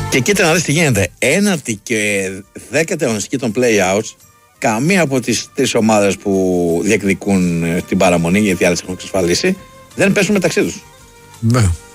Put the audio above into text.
Και κοίτα να δεις τι γίνεται. Ένατη και 10η αγωνιστική των play-outs, καμία από τις τρεις ομάδες που διεκδικούν την παραμονή, γιατί οι άλλες έχουν εξασφαλίσει, δεν πέσουν μεταξύ τους. Ναι.